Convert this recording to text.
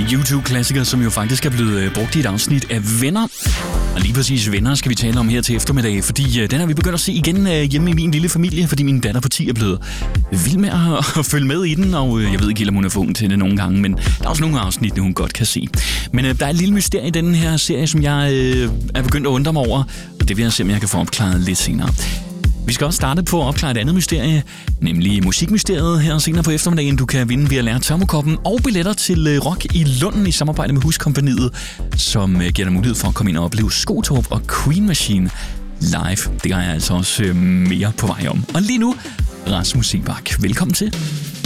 YouTube-klassiker, som jo faktisk er blevet brugt i et afsnit af Venner. Og lige præcis Venner skal vi tale om her til eftermiddag, fordi den har vi begyndt at se igen hjemme i min lille familie, fordi min datter på 10 er blevet vild med at følge med i den, og jeg ved ikke helt, om hun er for til det nogle gange, men der er også nogle afsnit, hun godt kan se. Men der er et lille mysterie i den her serie, som jeg er begyndt at undre mig over, og det vil jeg se, om jeg kan få opklaret lidt senere. Vi skal også starte på at opklare et andet mysterie, nemlig musikmysteriet her senere på eftermiddagen. Du kan vinde ved at lære termokoppen og billetter til Rock i Lunden i samarbejde med Huskompagniet, som giver dig mulighed for at komme ind og opleve Skotorp og Queen Machine live. Det er jeg altså også mere på vej om. Og lige nu, Rasmus Seebach. Velkommen til.